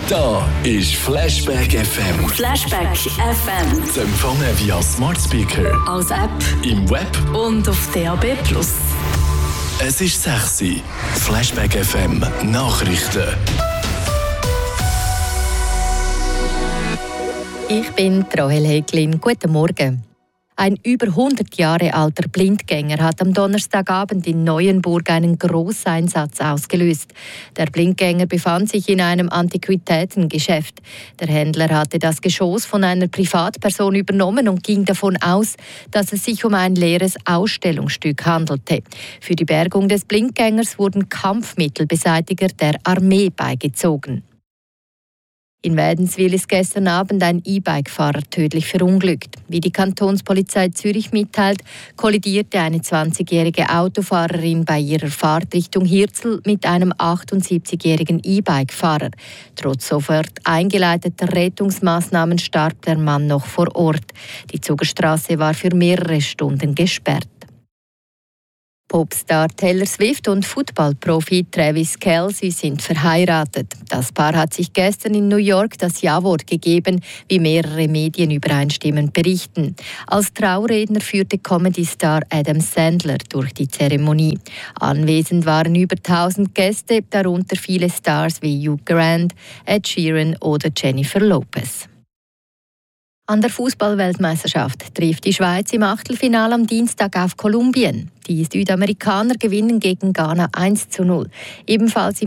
Da ist Flashback FM. Flashback FM. Zu empfangen via Smart Speaker, Als App im Web. und auf DAB+. Es ist 6 Uhr. Flashback FM Nachrichten. Ich bin Rahel Häglin. Guten Morgen. Ein über 100 Jahre alter Blindgänger hat am Donnerstagabend in Neuenburg einen Grosseinsatz ausgelöst. Der Blindgänger befand sich in einem Antiquitätengeschäft. Der Händler hatte das Geschoss von einer Privatperson übernommen und ging davon aus, dass es sich um ein leeres Ausstellungsstück handelte. Für die Bergung des Blindgängers wurden Kampfmittelbeseitiger der Armee beigezogen. In Wädenswil ist gestern Abend ein E-Bike-Fahrer tödlich verunglückt. Wie die Kantonspolizei Zürich mitteilt, kollidierte eine 20-jährige Autofahrerin bei ihrer Fahrt Richtung Hirzel mit einem 78-jährigen E-Bike-Fahrer. Trotz sofort eingeleiteter Rettungsmaßnahmen starb der Mann noch vor Ort. Die Zugerstraße war für mehrere Stunden gesperrt. Popstar Taylor Swift und Footballprofi Travis Kelce sind verheiratet. Das Paar hat sich gestern in New York das Ja-Wort gegeben, wie mehrere Medien übereinstimmend berichten. Als Trauredner führte Comedy-Star Adam Sandler durch die Zeremonie. Anwesend waren über 1000 Gäste, darunter viele Stars wie Hugh Grant, Ed Sheeran oder Jennifer Lopez. An der Fußball-Weltmeisterschaft trifft die Schweiz im Achtelfinale am Dienstag auf Kolumbien. Die Südamerikaner gewinnen gegen Ghana 1:0. Ebenfalls im